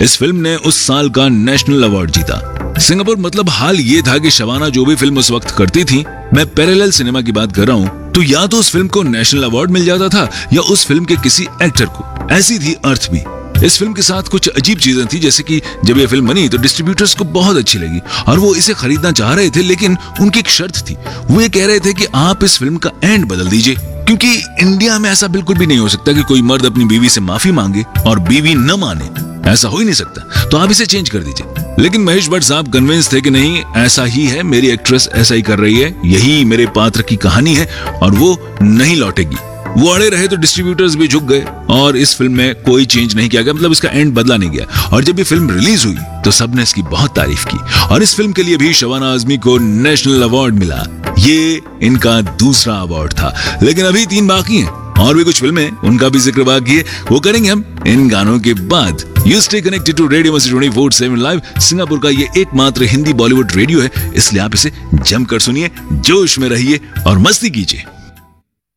इस फिल्म ने उस साल का नेशनल अवार्ड जीता। सिंगापुर मतलब हाल ये था कि शबाना जो भी फिल्म उस वक्त करती थी, मैं पैरेलल सिनेमा की बात कर रहा हूँ, तो या तो उस फिल्म को नेशनल अवार्ड मिल जाता था या उस फिल्म के किसी एक्टर को। ऐसी थी अर्थ भी। इस फिल्म के साथ कुछ अजीब चीजें थी, जैसे कि जब ये फिल्म बनी तो डिस्ट्रीब्यूटर्स को बहुत अच्छी लगी और वो इसे खरीदना चाह रहे थे, लेकिन उनकी एक शर्त थी। वो ये कह रहे थे कि आप इस फिल्म का एंड बदल दीजिए, क्योंकि इंडिया में ऐसा बिल्कुल भी नहीं हो सकता कि कोई मर्द अपनी बीवी से माफी मांगे और बीवी न माने। ऐसा हो ही नहीं सकता, तो आप इसे चेंज कर दीजिए। लेकिन महेश भट्ट साहब कन्विंस थे कि नहीं, ऐसा ही है, मेरी एक्ट्रेस ऐसा ही कर रही है, यही मेरे पात्र की कहानी है और वो नहीं लौटेगी। वो अड़े रहे तो डिस्ट्रीब्यूटर्स भी झुक गए और इस फिल्म में कोई चेंज नहीं किया गया, मतलब इसका एंड बदला नहीं गया। और जब ये फिल्म रिलीज हुई तो सबने इसकी बहुत तारीफ की और इस फिल्म के लिए भी शबाना आजमी को नेशनल अवार्ड मिला। ये इनका दूसरा अवार्ड था। लेकिन अभी 3 बाकी हैं और भी कुछ फिल्में, उनका भी जिक्र बाकी है, वो करेंगे हम इन गानों के बाद। You stay connected to radio मस्ती 24/7 लाइव। सिंगापुर का ये एकमात्र हिंदी बॉलीवुड रेडियो है, इसलिए आप इसे जमकर सुनिए, जोश में रहिए और मस्ती कीजिए।